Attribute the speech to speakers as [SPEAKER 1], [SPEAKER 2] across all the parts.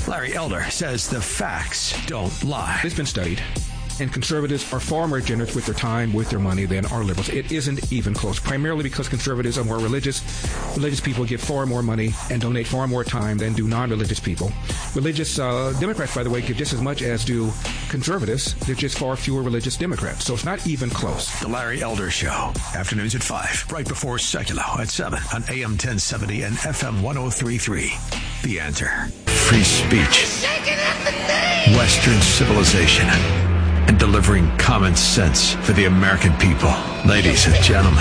[SPEAKER 1] Larry Elder says the facts don't lie.
[SPEAKER 2] It's been studied. And conservatives are far more generous with their time, with their money than are liberals. It isn't even close, primarily because conservatives are more religious. Religious people give far more money and donate far more time than do non-religious people. Religious Democrats, by the way, give just as much as do conservatives. There's just far fewer religious Democrats. So it's not even close.
[SPEAKER 1] The Larry Elder Show, afternoons at 5, right before Secular at 7 on AM 1070 and FM 103.3. The Answer. Free speech. Western civilization. And delivering common sense for the American people. Ladies and gentlemen,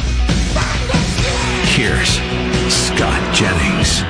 [SPEAKER 1] here's Scott Jennings.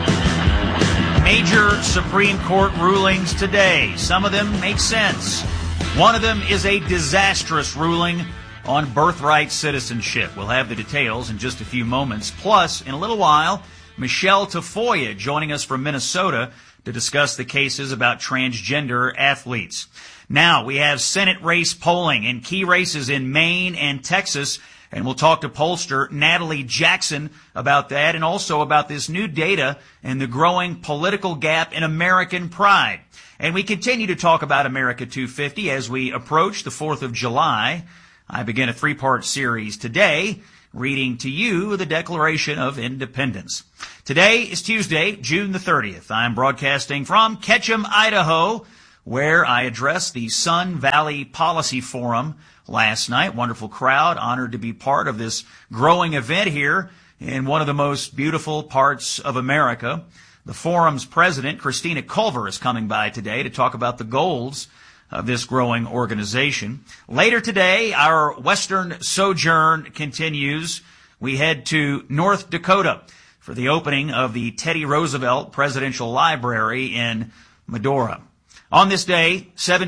[SPEAKER 3] Major Supreme Court rulings today. Some of them make sense. One of them is a disastrous ruling on birthright citizenship. We'll have the details in just a few moments. Plus, in a little while, Michelle Tafoya joining us from Minnesota to discuss the cases about transgender athletes. Now, we have Senate race polling in key races in Maine and Texas, and we'll talk to pollster Natalie Jackson about that and also about this new data and the growing political gap in American pride. And we continue to talk about America 250 as we approach the 4th of July. I begin a three-part series today, reading to you the Declaration of Independence. Today is Tuesday, June the 30th. I'm broadcasting from Ketchum, Idaho, where I addressed the Sun Valley Policy Forum last night. Wonderful crowd, honored to be part of this growing event here in one of the most beautiful parts of America. The forum's president, Christina Culver, is coming by today to talk about the goals of this growing organization. Later today, our Western sojourn continues. We head to North Dakota for the opening of the Teddy Roosevelt Presidential Library in Medora. On this day,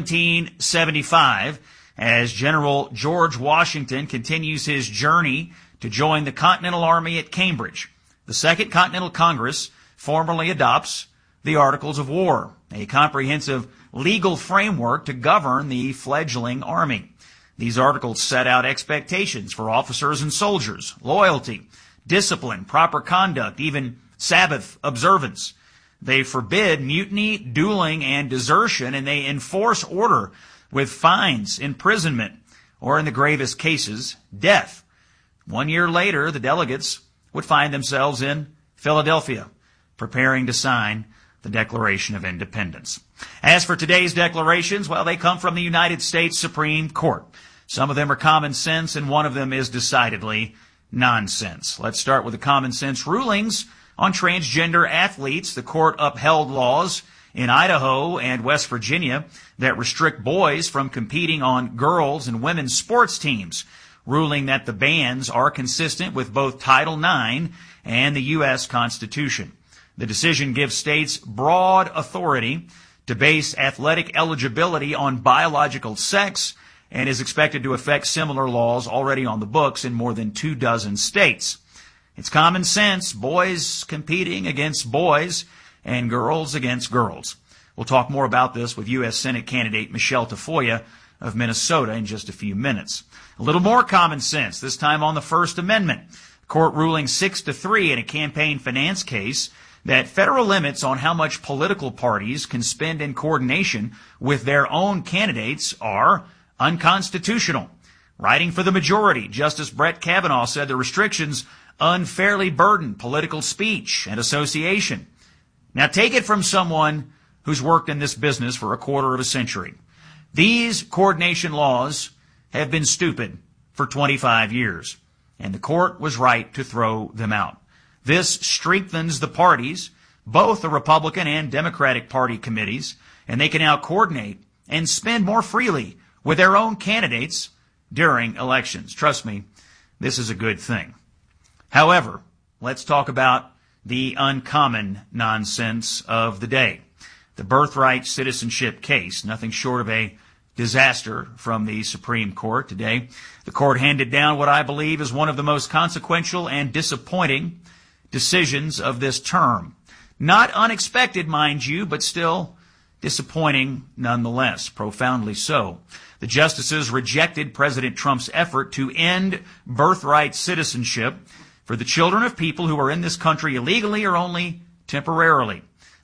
[SPEAKER 3] 1775, as General George Washington continues his journey to join the Continental Army at Cambridge, the Second Continental Congress formally adopts the Articles of War, a comprehensive legal framework to govern the fledgling army. These articles set out expectations for officers and soldiers, loyalty, discipline, proper conduct, even Sabbath observance. They forbid mutiny, dueling, and desertion, and they enforce order with fines, imprisonment, or in the gravest cases, death. 1 year later, the delegates would find themselves in Philadelphia, preparing to sign the Declaration of Independence. As for today's declarations, well, they come from the United States Supreme Court. Some of them are common sense, and one of them is decidedly nonsense. Let's start with the common sense rulings on transgender athletes. The court upheld laws in Idaho and West Virginia that restrict boys from competing on girls' and women's sports teams, ruling that the bans are consistent with both Title IX and the U.S. Constitution. The decision gives states broad authority to base athletic eligibility on biological sex and is expected to affect similar laws already on the books in more than 24 states. It's common sense, boys competing against boys and girls against girls. We'll talk more about this with U.S. Senate candidate Michelle Tafoya of Minnesota in just a few minutes. A little more common sense, this time on the First Amendment. Court ruling 6-3 in a campaign finance case that federal limits on how much political parties can spend in coordination with their own candidates are unconstitutional. Writing for the majority, Justice Brett Kavanaugh said the restrictions unfairly burden political speech and association. Now take it from someone who's worked in this business for a quarter of a century. These coordination laws have been stupid for 25 years, and the court was right to throw them out. This strengthens the parties, both the Republican and Democratic Party committees, and they can now coordinate and spend more freely with their own candidates during elections. Trust me, this is a good thing. However, let's talk about the uncommon nonsense of the day. The birthright citizenship case, nothing short of a disaster from the Supreme Court today. The court handed down what I believe is one of the most consequential and disappointing decisions of this term. Not unexpected, mind you, but still disappointing nonetheless, profoundly so. The justices rejected President Trump's effort to end birthright citizenship for the children of people who are in this country illegally or only temporarily.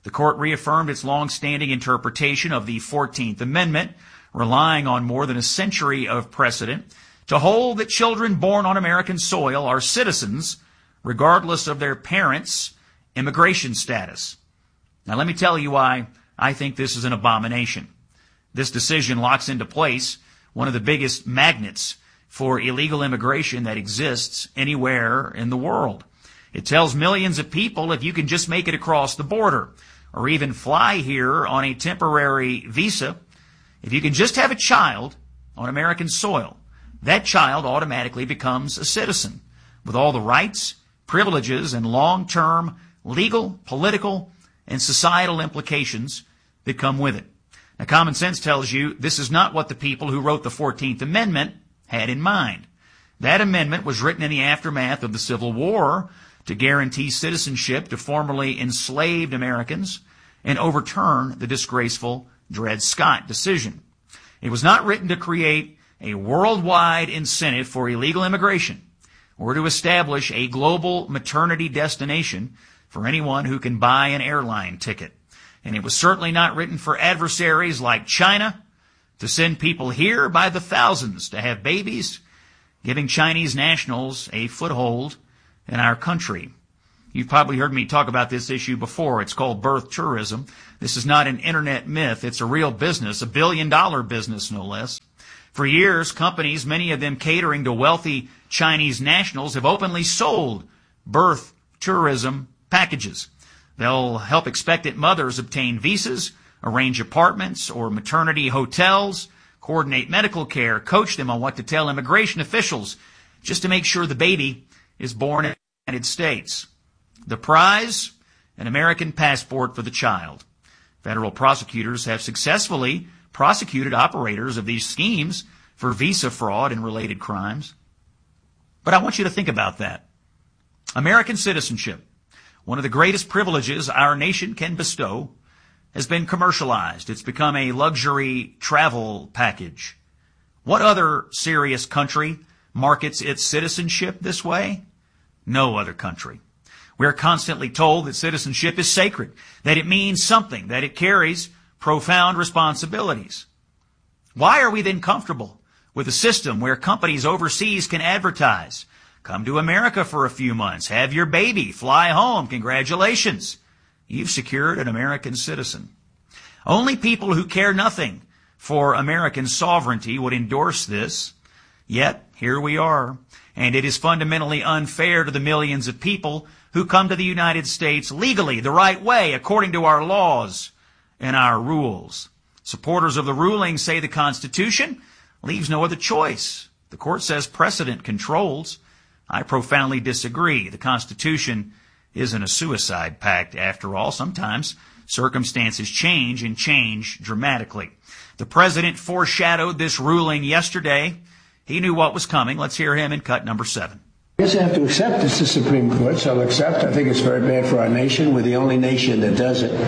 [SPEAKER 3] The court reaffirmed its long-standing interpretation of the 14th Amendment, relying on more than a century of precedent, to hold that children born on American soil are citizens regardless of their parents' immigration status. Now let me tell you why I think this is an abomination. This decision locks into place one of the biggest magnets for illegal immigration that exists anywhere in the world. It tells millions of people if you can just make it across the border or even fly here on a temporary visa, if you can just have a child on American soil, that child automatically becomes a citizen with all the rights, privileges, and long-term legal, political, and societal implications that come with it. Now, common sense tells you this is not what the people who wrote the 14th Amendment had in mind. That amendment was written in the aftermath of the Civil War to guarantee citizenship to formerly enslaved Americans and overturn the disgraceful Dred Scott decision. It was not written to create a worldwide incentive for illegal immigration or to establish a global maternity destination for anyone who can buy an airline ticket. And it was certainly not written for adversaries like China to send people here by the thousands to have babies, giving Chinese nationals a foothold in our country. You've probably heard me talk about this issue before. It's called birth tourism. This is not an internet myth. It's a real business, $1 billion business, no less. For years, companies, many of them catering to wealthy Chinese nationals, have openly sold birth tourism packages. They'll help expectant mothers obtain visas, arrange apartments or maternity hotels, coordinate medical care, coach them on what to tell immigration officials just to make sure the baby is born in the United States. The prize, an American passport for the child. Federal prosecutors have successfully prosecuted operators of these schemes for visa fraud and related crimes. But I want you to think about that. American citizenship, one of the greatest privileges our nation can bestow, has been commercialized. It's become a luxury travel package. What other serious country markets its citizenship this way? No other country. We're constantly told that citizenship is sacred, that it means something, that it carries profound responsibilities. Why are we then comfortable with a system where companies overseas can advertise, come to America for a few months, have your baby, fly home, congratulations, you've secured an American citizen? Only people who care nothing for American sovereignty would endorse this. Yet, here we are, and it is fundamentally unfair to the millions of people who come to the United States legally, the right way, according to our laws and our rules. Supporters of the ruling say the Constitution leaves no other choice. The court says precedent controls. I profoundly disagree. The Constitution isn't a suicide pact, after all. Sometimes circumstances change and change dramatically. The president foreshadowed this ruling yesterday. He knew what was coming. Let's hear him in cut number 7.
[SPEAKER 4] I guess I have to accept it's the Supreme Court, so I'll accept. I think it's very bad for our nation. We're the only nation that does it.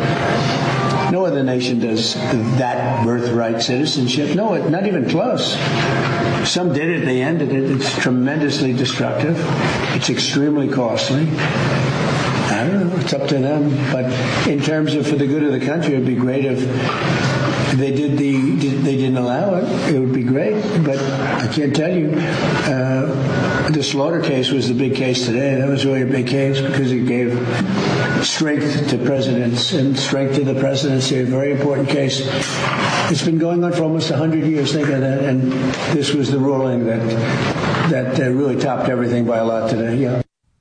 [SPEAKER 4] No other nation does that birthright citizenship. No, not even close. Some did it, they ended it. It's tremendously destructive. It's extremely costly. I don't know, it's up to them. But in terms of for the good of the country, it'd be great if they didn't allow it. It would be great. But I can't tell you. The Slaughter case was the big case today. That was really a big case because it gave strength to presidents and strength to the presidency. A very important case. It's been going on for almost 100 years. Think of that. And this was the ruling that really topped everything by a lot today. Yeah.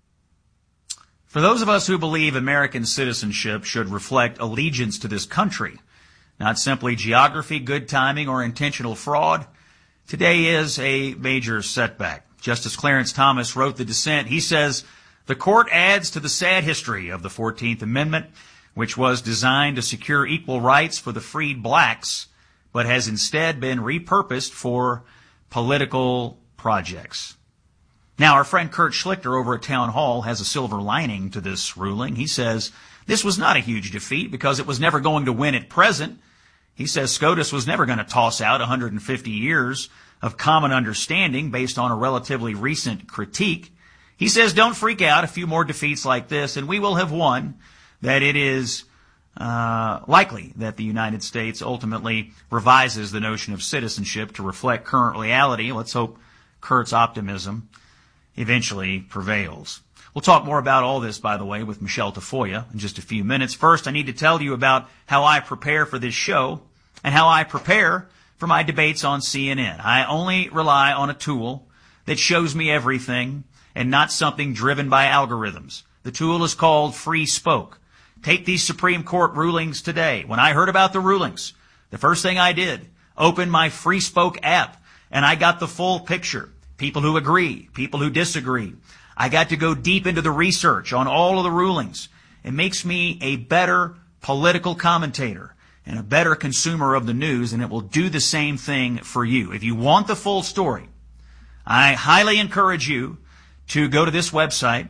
[SPEAKER 3] For those of us who believe American citizenship should reflect allegiance to this country, not simply geography, good timing, or intentional fraud, today is a major setback. Justice Clarence Thomas wrote the dissent. He says, the court adds to the sad history of the 14th Amendment, which was designed to secure equal rights for the freed blacks, but has instead been repurposed for political projects. Now, our friend Kurt Schlichter over at Town Hall has a silver lining to this ruling. He says this was not a huge defeat because it was never going to win at present. He says SCOTUS was never going to toss out 150 years of common understanding based on a relatively recent critique. He says don't freak out, a few more defeats like this and we will have won, that it is likely that the United States ultimately revises the notion of citizenship to reflect current reality. Let's hope Kurt's optimism eventually prevails. We'll talk more about all this, by the way, with Michelle Tafoya in just a few minutes. First, I need to tell you about how I prepare for this show and how I prepare for my debates on CNN. I only rely on a tool that shows me everything and not something driven by algorithms. The tool is called Free Spoke. Take these Supreme Court rulings today. When I heard about the rulings, the first thing I did, open my Free Spoke app, and I got the full picture. People who agree, people who disagree. I got to go deep into the research on all of the rulings. It makes me a better political commentator and a better consumer of the news, and it will do the same thing for you. If you want the full story, I highly encourage you to go to this website,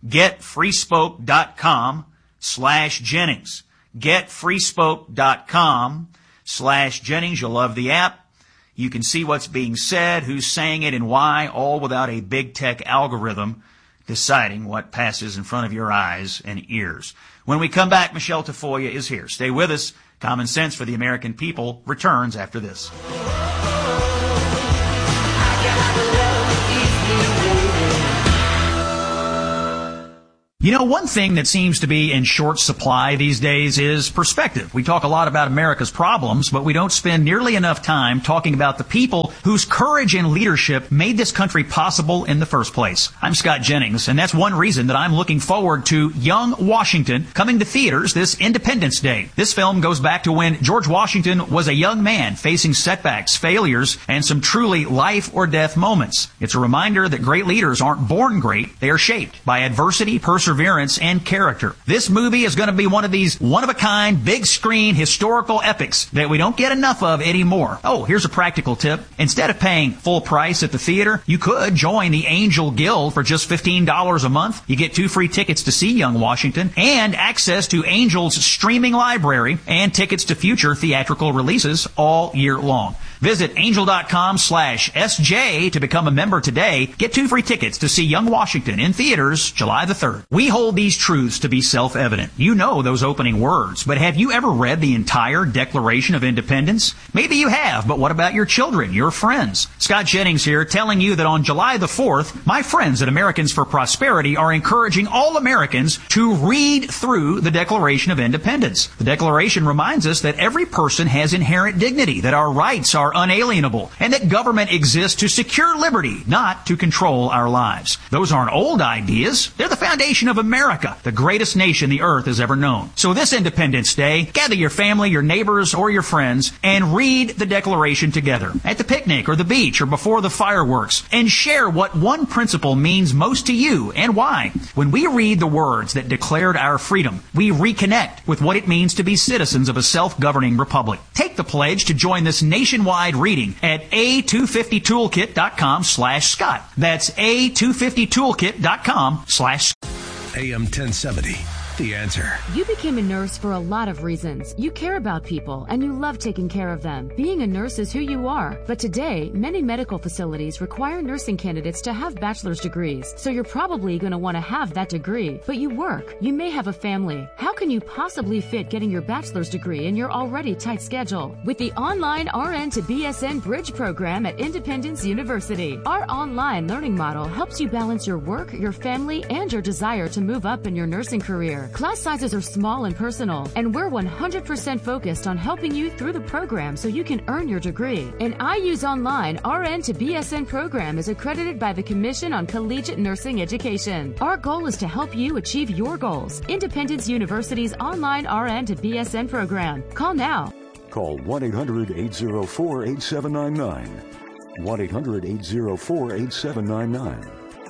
[SPEAKER 3] getfreespoke.com/Jennings. Getfreespoke.com/Jennings. You'll love the app. You can see what's being said, who's saying it, and why, all without a big tech algorithm deciding what passes in front of your eyes and ears. When we come back, Michelle Tafoya is here. Stay with us. Common Sense for the American People returns after this. You know, one thing that seems to be in short supply these days is perspective. We talk a lot about America's problems, but we don't spend nearly enough time talking about the people whose courage and leadership made this country possible in the first place. I'm Scott Jennings, and that's one reason that I'm looking forward to Young Washington coming to theaters this Independence Day. This film goes back to when George Washington was a young man facing setbacks, failures, and some truly life or death moments. It's a reminder that great leaders aren't born great, they are shaped by adversity, perseverance, and character. This movie is going to be one of these one-of-a-kind, big-screen, historical epics that we don't get enough of anymore. Oh, here's a practical tip. Instead of paying full price at the theater, you could join the Angel Guild for just $15 a month. You get 2 free tickets to see Young Washington and access to Angel's streaming library and tickets to future theatrical releases all year long. Visit angel.com/SJ to become a member today. Get 2 free tickets to see Young Washington in theaters July the 3rd. We hold these truths to be self-evident. You know those opening words, but have you ever read the entire Declaration of Independence? Maybe you have, but what about your children, your friends? Scott Jennings here telling you that on July the 4th, my friends at Americans for Prosperity are encouraging all Americans to read through the Declaration of Independence. The Declaration reminds us that every person has inherent dignity, that our rights are unalienable, and that government exists to secure liberty, not to control our lives. Those aren't old ideas. They're the foundation of America, the greatest nation the earth has ever known. So this Independence Day, gather your family, your neighbors, or your friends, and read the Declaration together at the picnic or the beach or before the fireworks, and share what one principle means most to you and why. When we read the words that declared our freedom, we reconnect with what it means to be citizens of a self-governing republic. Take the pledge to join this nationwide reading at a250toolkit.com/Scott. That's a250toolkit.com/Scott.
[SPEAKER 1] AM 1070, The Answer.
[SPEAKER 5] You became a nurse for a lot of reasons. You care about people and you love taking care of them. Being a nurse is who you are. But today, many medical facilities require nursing candidates to have bachelor's degrees. So you're probably going to want to have that degree. But you work. You may have a family. How can you possibly fit getting your bachelor's degree in your already tight schedule? With the online RN to BSN Bridge program at Independence University, our online learning model helps you balance your work, your family, and your desire to move up in your nursing career. Class sizes are small and personal, and we're 100% focused on helping you through the program so you can earn your degree. An IU's online RN to BSN program is accredited by the Commission on Collegiate Nursing Education. Our goal is to help you achieve your goals. Independence University's online RN to BSN program. Call now.
[SPEAKER 6] Call 1-800-804-8799. 1-800-804-8799.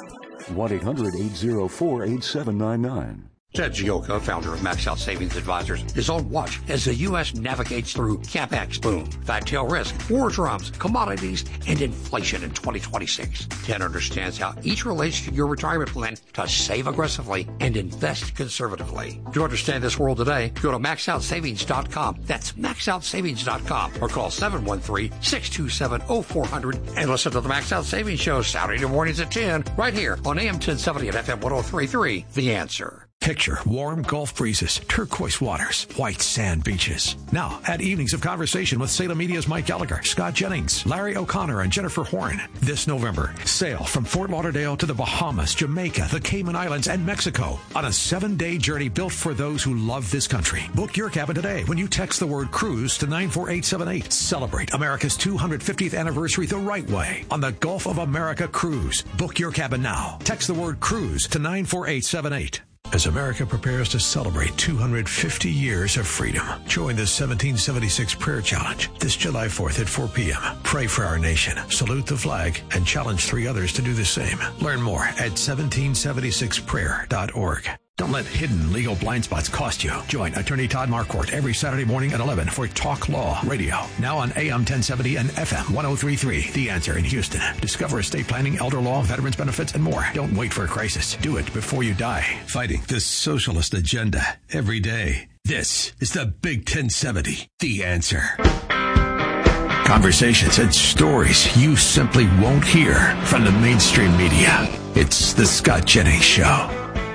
[SPEAKER 6] 1-800-804-8799.
[SPEAKER 7] Ted Gioka, founder of Max Out Savings Advisors, is on watch as the U.S. navigates through CapEx boom, fat tail risk, war drums, commodities, and inflation in 2026. Ted understands how each relates to your retirement plan to save aggressively and invest conservatively. To understand this world today, go to MaxOutSavings.com. That's MaxOutSavings.com or call 713-627-0400 and listen to the Max Out Savings Show Saturday mornings at 10 right here on AM 1070 and FM 103.3. The Answer.
[SPEAKER 1] Picture warm Gulf breezes, turquoise waters, white sand beaches. Now, add evenings of conversation with Salem Media's Mike Gallagher, Scott Jennings, Larry O'Connor, and Jennifer Horn. This November, sail from Fort Lauderdale to the Bahamas, Jamaica, the Cayman Islands, and Mexico on a 7-day journey built for those who love this country. Book your cabin today when you text the word cruise to 94878. Celebrate America's 250th anniversary the right way on the Gulf of America Cruise. Book your cabin now. Text the word cruise to 94878. As America prepares to celebrate 250 years of freedom, join the 1776 Prayer Challenge this July 4th at 4 p.m. Pray for our nation, salute the flag, and challenge 3 others to do the same. Learn more at 1776prayer.org. Don't let hidden legal blind spots cost you. Join attorney Todd Marquardt every Saturday morning at 11 for Talk Law Radio. Now on AM 1070 and FM 1033. The Answer in Houston. Discover estate planning, elder law, veterans benefits, and more. Don't wait for a crisis. Do it before you die. Fighting the socialist agenda every day. This is the Big 1070. The Answer. Conversations and stories you simply won't hear from the mainstream media. It's the Scott Jennings Show.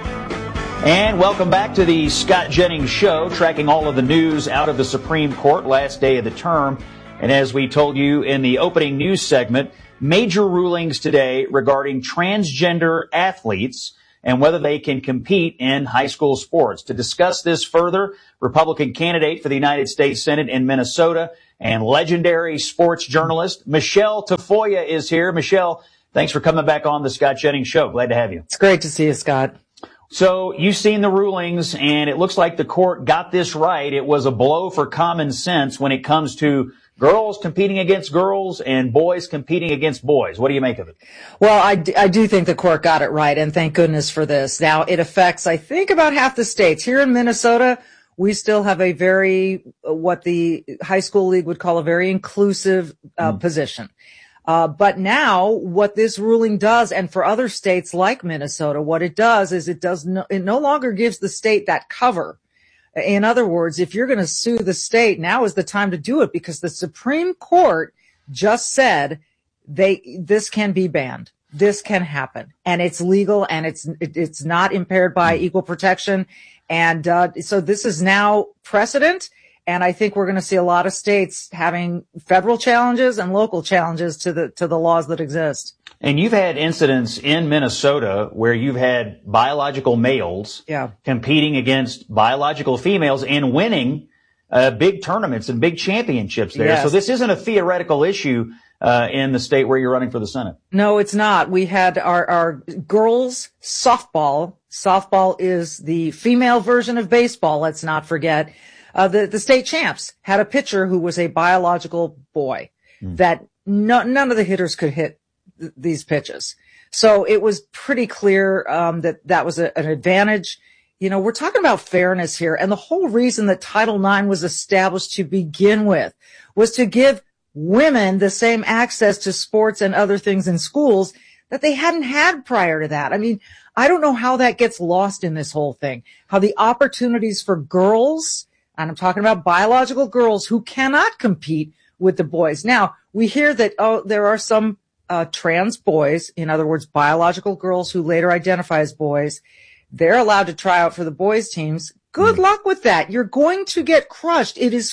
[SPEAKER 3] And welcome back to the Scott Jennings Show, tracking all of the news out of the Supreme Court, last day of the term. And as we told you in the opening news segment, major rulings today regarding transgender athletes and whether they can compete in high school sports. To discuss this further, Republican candidate for the United States Senate in Minnesota and legendary sports journalist Michelle Tafoya is here. Michelle, thanks for coming back on the Scott Jennings Show. Glad to have you.
[SPEAKER 8] It's great to see you, Scott.
[SPEAKER 3] So you've seen the rulings, and it looks like the court got this right. It was a blow for common sense when it comes to girls competing against girls and boys competing against boys. What do you make of it?
[SPEAKER 8] Well, I do think the court got it right, and thank goodness for this. Now, it affects, I think, about half the states. Here in Minnesota, we still have a very, what the high school league would call a very inclusive position. But now what this ruling does, and for other states like Minnesota, what it does is it no longer gives the state that cover. In other words, if you're going to sue the state, now is the time to do it, because the Supreme Court just said this can be banned. This can happen, and it's legal, and it's not impaired by equal protection. And so this is now precedent. And I think we're going to see a lot of states having federal challenges and local challenges to the laws that exist.
[SPEAKER 3] And you've had incidents in Minnesota where you've had biological males competing against biological females and winning big tournaments and big championships there.
[SPEAKER 8] Yes.
[SPEAKER 3] So this isn't a theoretical issue in the state where you're running for the Senate.
[SPEAKER 8] No, it's not. We had our girls softball. Softball is the female version of baseball, let's not forget. The state champs had a pitcher who was a biological boy that none of the hitters could hit these pitches. So it was pretty clear that was an advantage. You know, we're talking about fairness here. And the whole reason that Title IX was established to begin with was to give women the same access to sports and other things in schools that they hadn't had prior to that. I mean, I don't know how that gets lost in this whole thing, how the opportunities for girls, and I'm talking about biological girls, who cannot compete with the boys. Now, we hear that, there are some trans boys, in other words, biological girls who later identify as boys. They're allowed to try out for the boys' teams. Good luck with that. You're going to get crushed. It is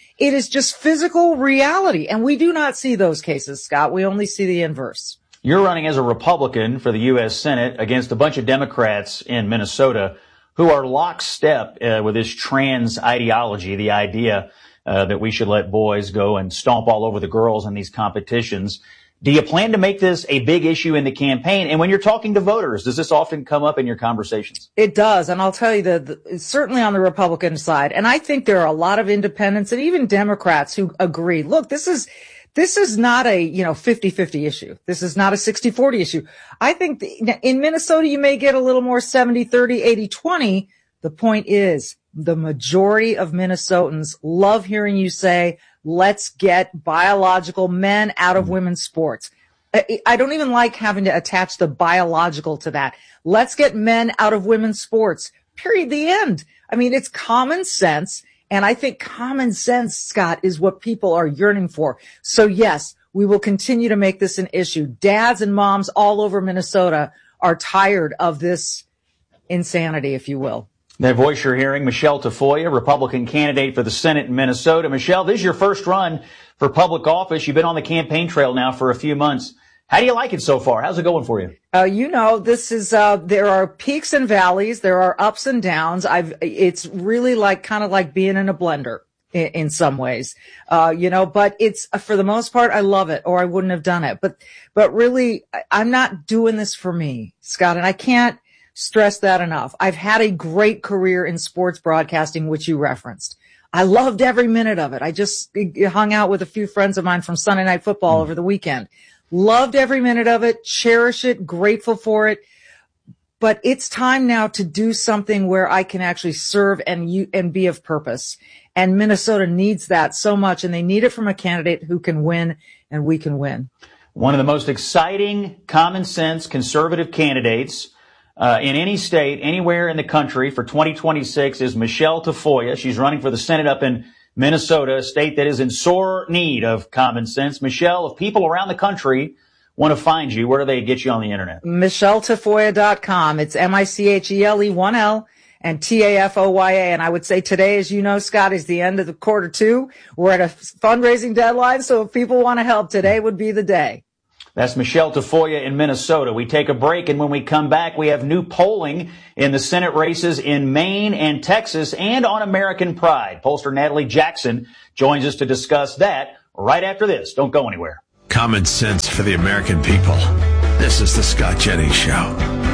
[SPEAKER 8] just physical reality. And we do not see those cases, Scott. We only see the inverse.
[SPEAKER 3] You're running as a Republican for the U.S. Senate against a bunch of Democrats in Minnesota who are lockstep with this trans ideology, the idea that we should let boys go and stomp all over the girls in these competitions. Do you plan to make this a big issue in the campaign? And when you're talking to voters, does this often come up in your conversations?
[SPEAKER 8] It does. And I'll tell you that certainly on the Republican side, and I think there are a lot of independents and even Democrats who agree, look, this is not a, 50-50 issue. This is not a 60-40 issue. I think in Minnesota, you may get a little more 70-30, 80-20. The point is the majority of Minnesotans love hearing you say, let's get biological men out of women's sports. I don't even like having to attach the biological to that. Let's get men out of women's sports. Period. The end. I mean, it's common sense. And I think common sense, Scott, is what people are yearning for. So yes, we will continue to make this an issue. Dads and moms all over Minnesota are tired of this insanity, if you will.
[SPEAKER 3] That voice you're hearing, Michelle Tafoya, Republican candidate for the Senate in Minnesota. Michelle, this is your first run for public office. You've been on the campaign trail now for a few months. How do you like it so far? How's it going for you?
[SPEAKER 8] This is, there are peaks and valleys. There are ups and downs. It's really kind of like being in a blender in some ways. But it's, for the most part, I love it, or I wouldn't have done it. But really, I'm not doing this for me, Scott, and I can't stress that enough. I've had a great career in sports broadcasting, which you referenced. I loved every minute of it. I just hung out with a few friends of mine from Sunday Night Football over the weekend. Loved every minute of it, cherish it, grateful for it. But it's time now to do something where I can actually serve and be of purpose. And Minnesota needs that so much, and they need it from a candidate who can win, and we can win.
[SPEAKER 3] One of the most exciting, common sense, conservative candidates in any state, anywhere in the country for 2026 is Michelle Tafoya. She's running for the Senate up in Minnesota, a state that is in sore need of common sense. Michelle, if people around the country want to find you, where do they get you on the internet?
[SPEAKER 8] MichelleTafoya.com. It's MICHELE 1L and TAFOYA. And I would say today, as you know, Scott, is the end of the Q2. We're at a fundraising deadline. So if people want to help, today would be the day.
[SPEAKER 3] That's Michelle Tafoya in Minnesota. We take a break, and when we come back, we have new polling in the Senate races in Maine and Texas and on American Pride. Pollster Natalie Jackson joins us to discuss that right after this. Don't go anywhere.
[SPEAKER 1] Common sense for the American people. This is the Scott Jennings Show.